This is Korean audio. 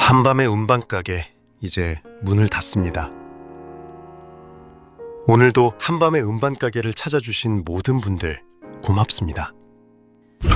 한밤의 운반가게 이제 문을 닫습니다. 오늘도 한밤의 운반가게를 찾아주신 모든 분들 고맙습니다.